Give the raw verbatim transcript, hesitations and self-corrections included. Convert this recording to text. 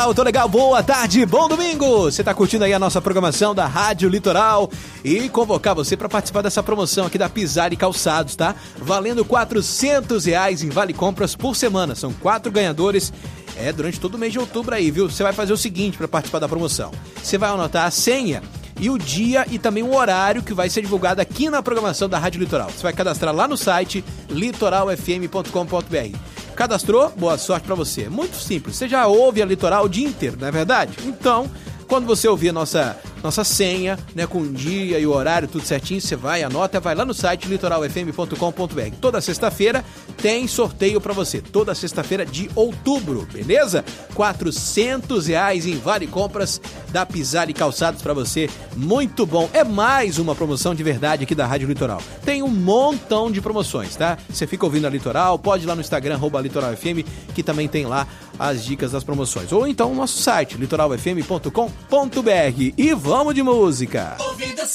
Tô legal, boa tarde, bom domingo! Você tá curtindo aí a nossa programação da Rádio Litoral e convocar você para participar dessa promoção aqui da Pizzari Calçados, tá? Valendo quatrocentos reais em Vale Compras por semana, são quatro ganhadores, é durante todo o mês de outubro aí, viu? Você vai fazer o seguinte para participar da promoção, você vai anotar a senha e o dia e também o horário que vai ser divulgado aqui na programação da Rádio Litoral. Você vai cadastrar lá no site litoral f m ponto com ponto b r. Cadastrou? Boa sorte pra você. Muito simples. Você já ouve a Litoral o dia inteiro, não é verdade? Então, quando você ouvir a nossa, nossa senha, né, com o dia e o horário, tudo certinho, você vai, anota, vai lá no site litoral f m ponto com ponto b r. Toda sexta-feira tem sorteio pra você. Toda sexta-feira de outubro, beleza? quatrocentos reais em Vale Compras da Pizzari Calçados pra você. Muito bom. É mais uma promoção de verdade aqui da Rádio Litoral. Tem um montão de promoções, tá? Você fica ouvindo a Litoral, pode ir lá no Instagram, arroba Litoral F M, que também tem lá as dicas das promoções. Ou então o nosso site, litoral f m ponto com ponto b r. E vamos de música!